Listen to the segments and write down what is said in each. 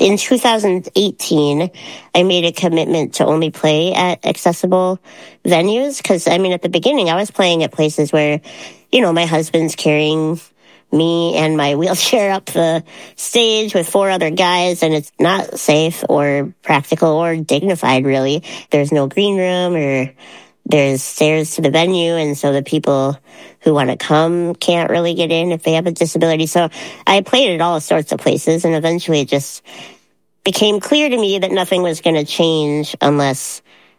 In 2018, I made a commitment to only play at accessible venues because, I mean, at the beginning, I was playing at places where, my husband's carrying me and my wheelchair up the stage with 4 other guys, and it's not safe or practical or dignified, really. There's no green room or there's stairs to the venue, and so the people who want to come can't really get in if they have a disability. So I played at all sorts of places, and eventually it just became clear to me that nothing was going to change unless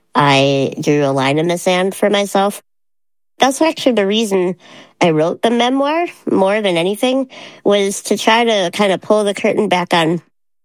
I drew a line in the sand for myself. That's actually the reason I wrote the memoir more than anything, was to try to kind of pull the curtain back on,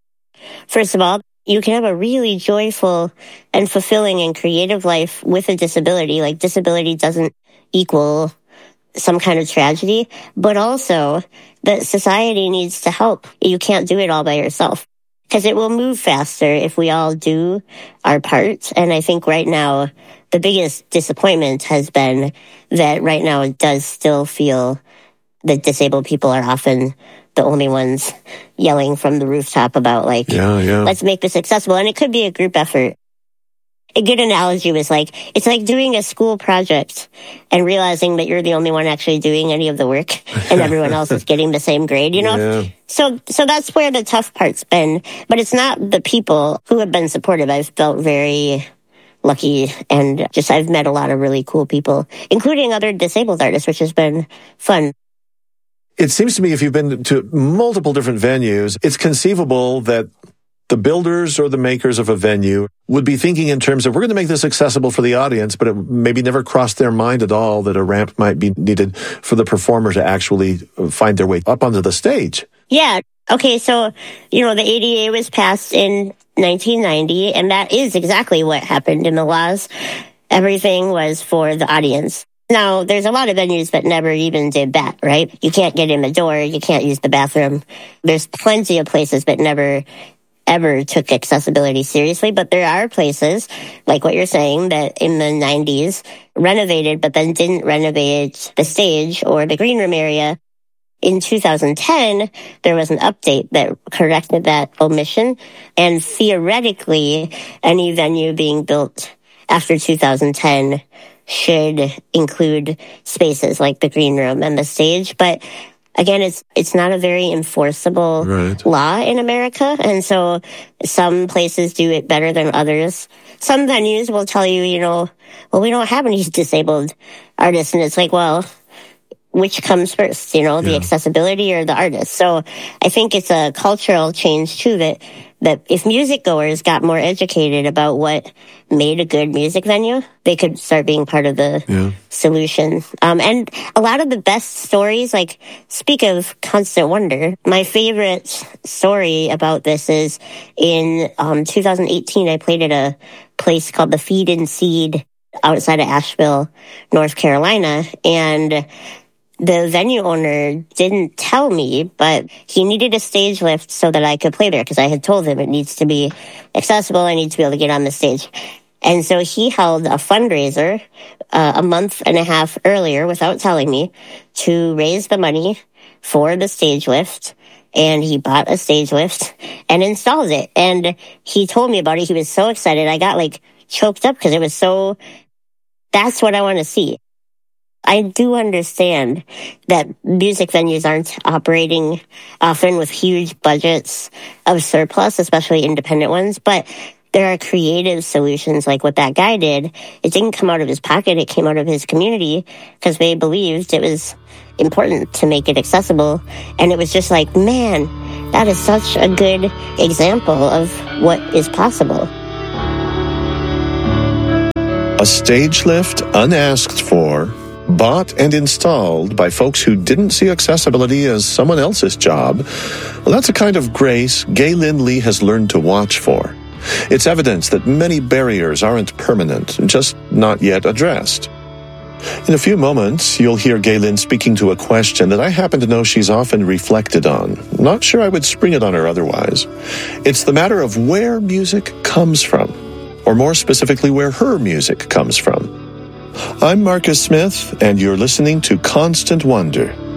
first of all, you can have a really joyful and fulfilling and creative life with a disability. Like, disability doesn't equal some kind of tragedy, but also that society needs to help. You can't do it all by yourself because it will move faster if we all do our part. And I think right now, the biggest disappointment has been that right now it does still feel that disabled people are often the only ones yelling from the rooftop about let's make this accessible. And it could be a group effort. A good analogy was it's like doing a school project and realizing that you're the only one actually doing any of the work and everyone else is getting the same grade, Yeah. So that's where the tough part's been. But it's not the people who have been supportive. I've felt very lucky, and I've met a lot of really cool people, including other disabled artists, which has been fun. It seems to me if you've been to multiple different venues, it's conceivable that the builders or the makers of a venue would be thinking in terms of, we're going to make this accessible for the audience, but it maybe never crossed their mind at all that a ramp might be needed for the performer to actually find their way up onto the stage. Yeah. Okay. So, the ADA was passed in 1990, and that is exactly what happened in the laws. Everything was for the audience. Now, there's a lot of venues that never even did that, right? You can't get in the door. You can't use the bathroom. There's plenty of places that never, ever took accessibility seriously. But there are places, like what you're saying, that in the 90s renovated, but then didn't renovate the stage or the green room area. In 2010, there was an update that corrected that omission. And theoretically, any venue being built after 2010 should include spaces like the green room and the stage. But again, it's not a very enforceable law in America. And so some places do it better than others. Some venues will tell you, we don't have any disabled artists. And it's like, well, which comes first, the accessibility or the artist? So I think it's a cultural change too, that if music goers got more educated about what made a good music venue, they could start being part of the solution. And a lot of the best stories, speak of constant wonder, my favorite story about this is in 2018, I played at a place called the Feed and Seed outside of Asheville, North Carolina. And the venue owner didn't tell me, but he needed a stage lift so that I could play there because I had told him it needs to be accessible. I need to be able to get on the stage. And so he held a fundraiser a month and a half earlier without telling me to raise the money for the stage lift. And he bought a stage lift and installed it. And he told me about it. He was so excited. I got choked up because it was that's what I want to see. I do understand that music venues aren't operating often with huge budgets of surplus, especially independent ones, but there are creative solutions like what that guy did. It didn't come out of his pocket. It came out of his community because they believed it was important to make it accessible. And it was just man, that is such a good example of what is possible. A stage lift unasked for, bought and installed by folks who didn't see accessibility as someone else's job. Well, that's a kind of grace Gaylin Lee has learned to watch for. It's evidence that many barriers aren't permanent and just not yet addressed. In a few moments, you'll hear Gaylin speaking to a question that I happen to know she's often reflected on. Not sure I would spring it on her otherwise. It's the matter of where music comes from, or more specifically, where her music comes from. I'm Marcus Smith, and you're listening to Constant Wonder.